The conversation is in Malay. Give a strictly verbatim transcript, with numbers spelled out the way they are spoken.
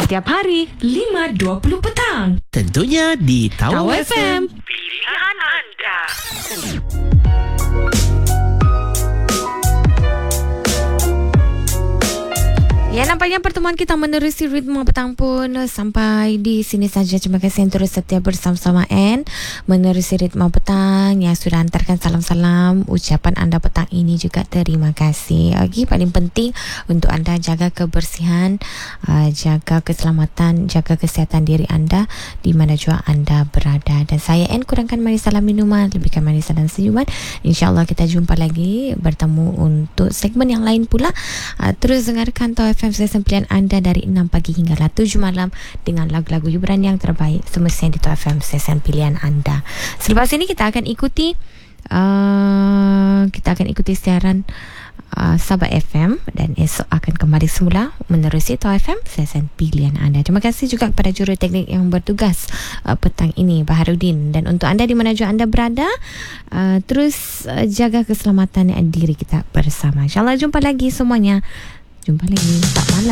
Setiap hari lima dua puluh petang. Tentunya di Tawa, Tawa F F M. M. Pilihan anda. Ya, nampaknya pertemuan kita menerusi ritme petang pun sampai di sini saja. Terima kasih yang terus setia bersama-sama N menerusi ritme petang yang sudah hantarkan salam-salam. Ucapan anda petang ini juga terima kasih. Okey, paling penting untuk anda jaga kebersihan, uh, jaga keselamatan, jaga kesihatan diri anda di mana jua anda berada. Dan saya N kurangkan manis salam minuman, lebihkan manis dan senyuman. InsyaAllah kita jumpa lagi, bertemu untuk segmen yang lain pula. Uh, terus dengarkan Tawa F M stesen pilihan anda dari enam pagi hinggalah tujuh malam dengan lagu-lagu hiburan yang terbaik semestinya di Tawa F M stesen pilihan anda. Selepas ini kita akan ikuti uh, kita akan ikuti siaran uh, Sabah F M dan esok akan kembali semula menerusi Tawa F M stesen pilihan anda. Terima kasih juga kepada juruteknik yang bertugas uh, petang ini, Baharudin. Dan untuk anda di mana jua anda berada, uh, terus uh, jaga keselamatan diri kita bersama. InsyaAllah jumpa lagi semuanya. Jumpa lagi. Tak malam.